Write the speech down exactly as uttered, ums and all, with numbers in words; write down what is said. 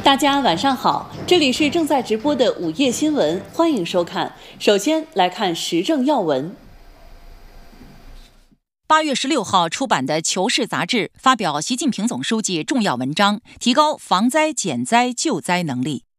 大家晚上好，这里是正在直播的午夜新闻，欢迎收看。首先来看时政要闻。 八月十六号出版的《求是》杂志发表习近平总书记重要文章，提高防灾减灾救灾能力。